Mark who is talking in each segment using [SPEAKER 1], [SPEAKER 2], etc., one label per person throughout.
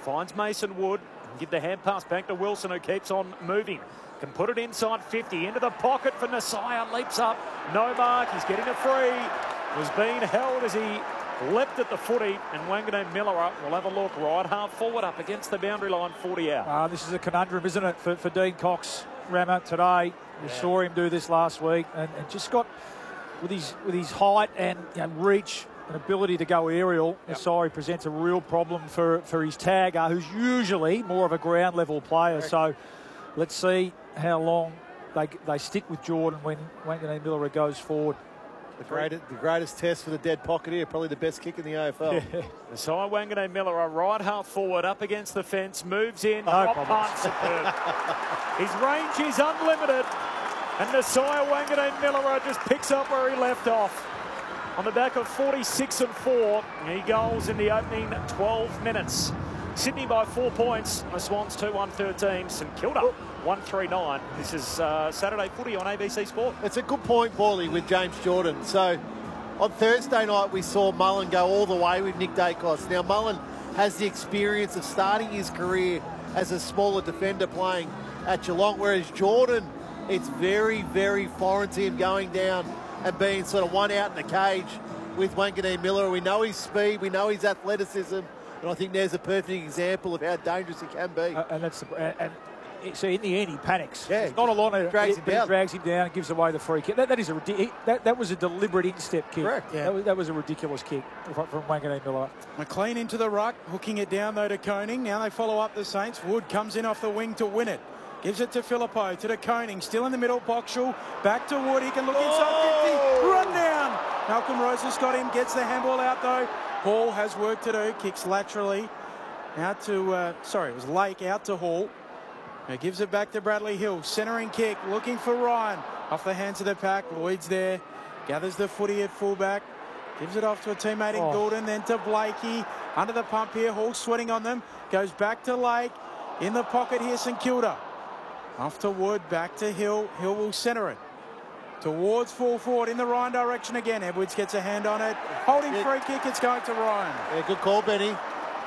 [SPEAKER 1] Finds Mason Wood. Give the hand pass back to Wilson, who keeps on moving. Can put it inside 50. Into the pocket for Nasiah. Leaps up. No mark. He's getting a free. Was being held as he leapt at the footy. And Wanganeen Miller will have a look. Right half forward up against the boundary line. 40 out.
[SPEAKER 2] This is a conundrum, isn't it, for Dean Cox, Rammer, today. We saw him do this last week. And just got, with his height and reach, an ability to go aerial, Nasiah presents a real problem for his tagger, who's usually more of a ground level player. So let's see how long they stick with Jordan when Wanganeen Miller goes forward.
[SPEAKER 3] The greatest test for the dead pocket here, probably the best kick in the AFL.
[SPEAKER 1] Nasiah Wanganeen Miller, a right half forward up against the fence, moves in,
[SPEAKER 2] No
[SPEAKER 1] drop punt, superb. His range is unlimited, and Nasiah Wanganeen Miller just picks up where he left off. On the back of 46 and 4, he goals in the opening 12 minutes. Sydney by 4 points. The Swans 2-1-13. St Kilda 1-3-9. This is Saturday footy on ABC Sport.
[SPEAKER 3] It's a good point, Paulie, with James Jordan. So on Thursday night, we saw Mullen go all the way with Nick Dacos. Now, Mullen has the experience of starting his career as a smaller defender playing at Geelong, whereas Jordan, it's very, very foreign to him going down and being sort of one out in the cage with Wanganeen Miller. We know his speed, we know his athleticism, and I think there's a perfect example of how dangerous he can be.
[SPEAKER 2] So in the end, he panics.
[SPEAKER 3] Yeah,
[SPEAKER 2] it's not a lot of
[SPEAKER 3] drags him down.
[SPEAKER 2] Drags him down and gives away the free kick. That was a deliberate instep kick.
[SPEAKER 3] Correct.
[SPEAKER 2] Yeah. That was a ridiculous kick from Wanganeen Miller.
[SPEAKER 4] McLean into the ruck, hooking it down though to Koning. Now they follow up the Saints. Wood comes in off the wing to win it. Gives it to Phillippo, to Koning, still in the middle, Boxall, back to Wood, he can look inside 50, run down. Malcolm Rose has got him, gets the handball out though. Hall has work to do, kicks laterally, out to, it was Lake, out to Hall. Now gives it back to Bradley Hill, centering kick, looking for Ryan. Off the hands of the pack, Lloyd's there, gathers the footy at fullback, gives it off to a teammate in Goulden, then to Blakey, under the pump here, Hall sweating on them, goes back to Lake, in the pocket here, St Kilda. Off to Wood, back to Hill. Hill will centre it. Towards full forward in the Ryan direction again. Edwards gets a hand on it. Holding free kick, it's going to Ryan.
[SPEAKER 3] Yeah, good call, Benny.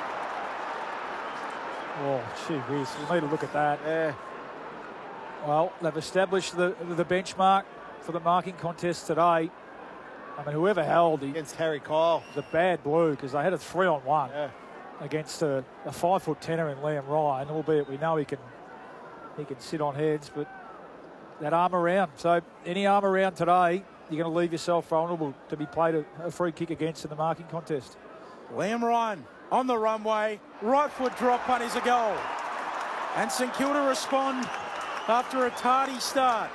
[SPEAKER 2] Oh, gee whiz. We need to look at that.
[SPEAKER 3] Yeah.
[SPEAKER 2] Well, they've established the benchmark for the marking contest today. I mean, whoever held
[SPEAKER 3] against Harry Kyle
[SPEAKER 2] was a bad blue because they had a 3-on-1 against a 5'10" in Liam Ryan, albeit we know he can sit on heads, but that arm around. So any arm around today, you're going to leave yourself vulnerable to be played a free kick against in the marking contest.
[SPEAKER 4] Liam Ryan on the runway, right foot drop punt is a goal. And St Kilda respond after a tardy start.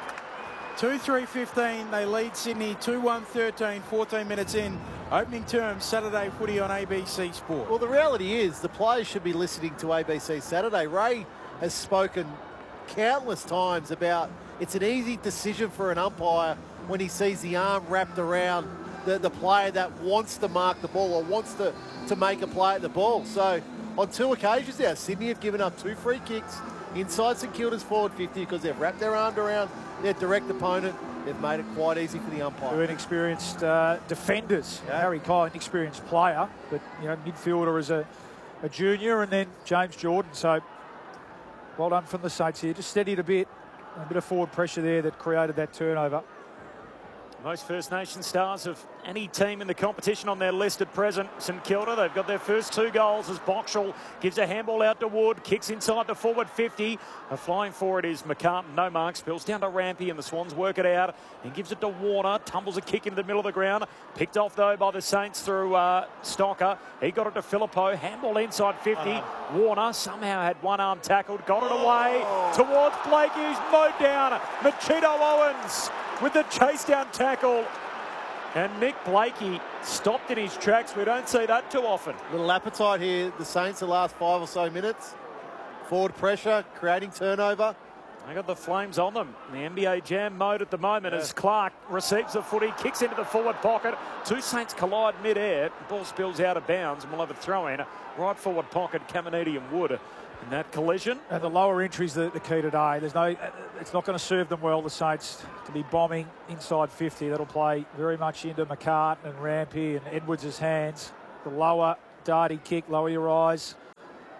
[SPEAKER 4] 2-3-15, they lead Sydney 2-1-13, 14 minutes in. Opening term, Saturday footy on ABC Sport.
[SPEAKER 3] Well, the reality is the players should be listening to ABC Saturday. Ray has spoken countless times about it's an easy decision for an umpire when he sees the arm wrapped around the player that wants to mark the ball or wants to make a play at the ball. So on 2 occasions now, Sydney have given up 2 free kicks inside St Kilda's forward 50 because they've wrapped their arm around their direct opponent. They've made it quite easy for the umpire.
[SPEAKER 2] They're inexperienced defenders. Yeah. Harry Kyle, an experienced player, but midfielder as a junior, and then James Jordan. So well done from the Saints here. Just steadied a bit of forward pressure there that created that turnover.
[SPEAKER 1] Most First Nation stars of any team in the competition on their list at present. St Kilda, they've got their first 2 goals as Boxall gives a handball out to Wood, kicks inside the forward 50. Flying for it is McCartan, no mark, spills down to Rampy, and the Swans work it out and gives it to Warner, tumbles a kick into the middle of the ground. Picked off though by the Saints through Stocker. He got it to Phillippo, handball inside 50. Warner somehow had one arm tackled, got it away towards Blake, who's mowed down. Machito Owens with the chase down tackle. And Nick Blakey stopped in his tracks. We don't see that too often.
[SPEAKER 3] Little appetite here, the Saints, the last 5 or so minutes. Forward pressure, creating turnover.
[SPEAKER 1] They got the flames on them. The NBA jam mode at the moment as Clark receives the footy, kicks into the forward pocket. 2 Saints collide mid-air. Ball spills out of bounds and we'll have a throw in. Right forward pocket, Caminiti and Wood in that collision.
[SPEAKER 2] And the lower entry's the key today. It's not going to serve them well, the Saints, to be bombing inside 50. That'll play very much into McCartan and Rampy and Edwards' hands. The lower darty kick, lower your eyes.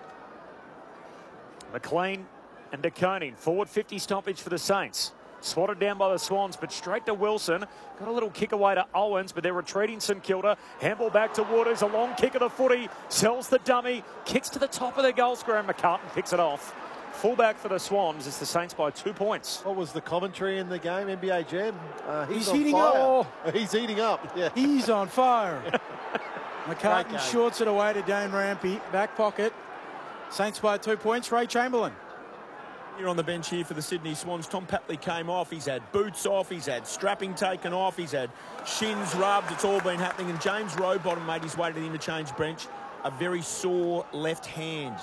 [SPEAKER 1] McLean and De Koning. Forward 50 stoppage for the Saints. Swatted down by the Swans, but straight to Wilson. Got a little kick away to Owens, but they're retreating St Kilda. Handball back to Wooders. A long kick of the footy. Sells the dummy. Kicks to the top of the goal square, and McCartan picks it off. Fullback for the Swans. It's the Saints by 2 points.
[SPEAKER 3] What was the commentary in the game, NBA Jam?
[SPEAKER 4] He's heating up.
[SPEAKER 3] He's heating up. Yeah.
[SPEAKER 4] He's on fire. McCartan shorts it away to Dane Rampy. Back pocket. Saints by 2 points. Ray Chamberlain.
[SPEAKER 5] Here on the bench here for the Sydney Swans, Tom Papley came off. He's had boots off. He's had strapping taken off. He's had shins rubbed. It's all been happening. And James Rowbottom made his way to the interchange bench. A very sore left hand.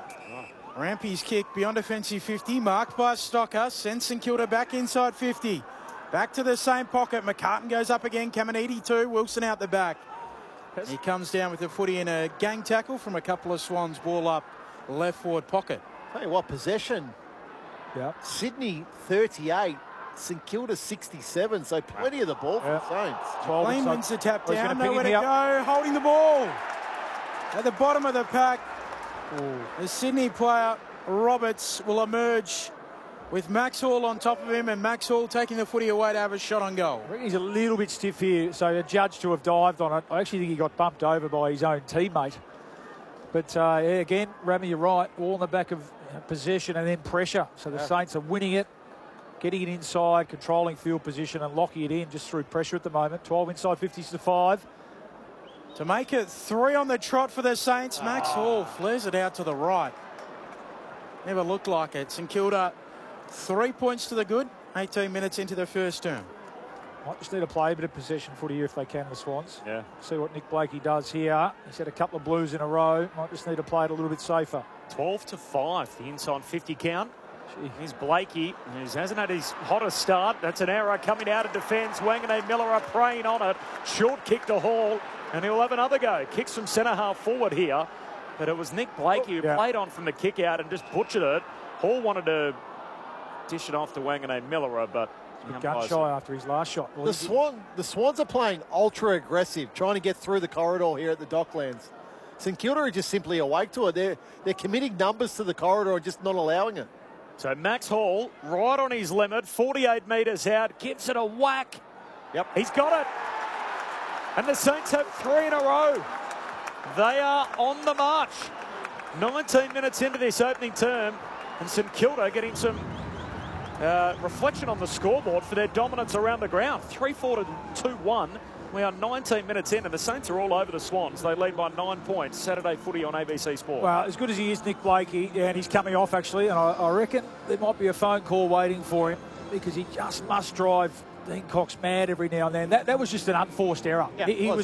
[SPEAKER 4] Rampy's kick beyond offensive 50. Marked by Stocker. Sends St Kilda back inside 50. Back to the same pocket. McCartan goes up again. Caminiti too. Wilson out the back. He comes down with the footy in a gang tackle from a couple of Swans. Ball up left forward pocket.
[SPEAKER 3] Tell you what, possession.
[SPEAKER 2] Yeah.
[SPEAKER 3] Sydney 38, St Kilda 67, so plenty of the ball for the Saints.
[SPEAKER 4] Blaine wins the tap
[SPEAKER 2] he's
[SPEAKER 4] down,
[SPEAKER 2] gonna
[SPEAKER 4] nowhere
[SPEAKER 2] pick
[SPEAKER 4] to
[SPEAKER 2] him
[SPEAKER 4] go, holding the ball. At the bottom of the pack, the Sydney player, Roberts, will emerge with Max Hall on top of him, and Max Hall taking the footy away to have a shot on goal.
[SPEAKER 2] I reckon he's a little bit stiff here, so a judge to have dived on it. I actually think he got bumped over by his own teammate. But, yeah, again, Rami, you're right, all in the back of possession and then pressure. So the Saints are winning it, getting it inside, controlling field position and locking it in just through pressure at the moment. 12 inside 50s to 5.
[SPEAKER 4] To make it 3 on the trot for the Saints, Max Hall flares it out to the right. Never looked like it. St Kilda 3 points to the good, 18 minutes into the first term.
[SPEAKER 2] Might just need to play a bit of possession footy here if they can, the Swans.
[SPEAKER 1] Yeah.
[SPEAKER 2] See what Nick Blakey does here. He's had a couple of blues in a row. Might just need to play it a little bit safer.
[SPEAKER 1] 12-5, the inside 50 count. Here's Blakey, who hasn't had his hottest start. That's an error coming out of defence. Wangane Miller are preying on it. Short kick to Hall, and he'll have another go. Kicks from centre half forward here. But it was Nick Blakey who played on from the kick out and just butchered it. Hall wanted to dish it off to Wangane Miller, but
[SPEAKER 2] gun shy after his last shot. Well,
[SPEAKER 3] the Swans are playing ultra aggressive, trying to get through the corridor here at the Docklands. St Kilda are just simply awake to it. They're committing numbers to the corridor and just not allowing it.
[SPEAKER 1] So Max Hall, right on his limit, 48 metres out, gives it a whack.
[SPEAKER 3] Yep.
[SPEAKER 1] He's got it. And the Saints have 3 in a row. They are on the march. 19 minutes into this opening term, and St Kilda getting some reflection on the scoreboard for their dominance around the ground. 3-4 to 2-1. We are 19 minutes in, and the Saints are all over the Swans. They lead by 9 points. Saturday footy on ABC Sport.
[SPEAKER 2] Well, as good as he is, Nick Blakey, and he's coming off actually, and I reckon there might be a phone call waiting for him because he just must drive Dean Cox mad every now and then. That was just an unforced error.
[SPEAKER 3] Yeah,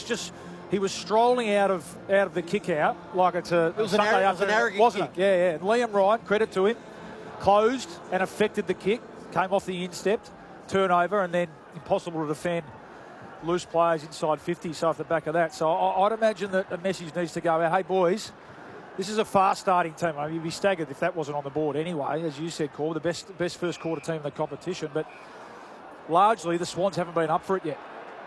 [SPEAKER 2] he was strolling out of the kick out like it's a Sunday afternoon, wasn't it? Yeah. And Liam Wright, credit to him, closed and affected the kick, came off the instep, turnover, and then impossible to defend. Loose players inside 50, so off the back of that. So I'd imagine that a message needs to go out. Hey, boys, this is a fast-starting team. I mean, you'd be staggered if that wasn't on the board anyway. As you said, Cor, the best first quarter team in the competition. But largely, the Swans haven't been up for it yet.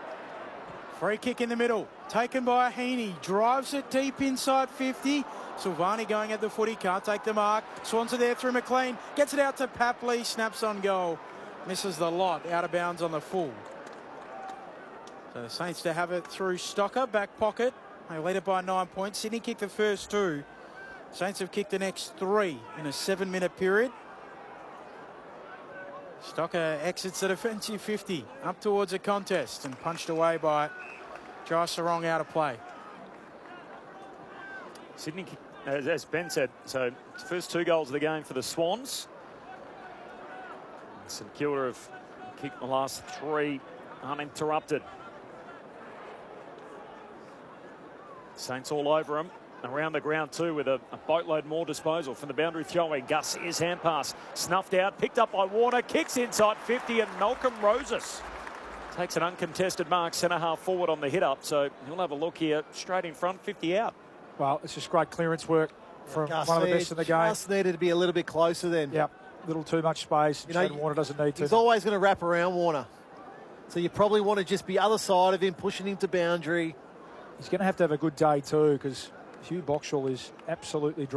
[SPEAKER 4] Free kick in the middle, taken by Heaney. Drives it deep inside 50. Silvani going at the footy, can't take the mark. Swans are there through McLean. Gets it out to Papley, snaps on goal. Misses the lot, out of bounds on the full. So the Saints to have it through Stocker, back pocket. They lead it by 9 points. Sydney kicked the first 2. Saints have kicked the next 3 in a 7-minute period. Stocker exits at offensive 50, up towards a contest and punched away by Jai Sarong out of play.
[SPEAKER 1] Sydney, as Ben said, so first 2 goals of the game for the Swans. St Kilda have kicked the last 3 uninterrupted. Saints all over him. Around the ground too with a boatload more disposal from the boundary throwing. Gus is hand pass. Snuffed out. Picked up by Warner. Kicks inside 50 and Malcolm Roses takes an uncontested mark. Centre half forward on the hit up. So he'll have a look here. Straight in front. 50 out.
[SPEAKER 2] Well, it's just great clearance work from
[SPEAKER 3] Gus
[SPEAKER 2] one of the best in the game.
[SPEAKER 3] Just needed to be a little bit closer then.
[SPEAKER 2] Yep. A little too much space. Warner doesn't need to.
[SPEAKER 3] He's always going to wrap around Warner. So you probably want to just be other side of him, pushing him to boundary.
[SPEAKER 2] He's going to have a good day too because Hugh Boxall is absolutely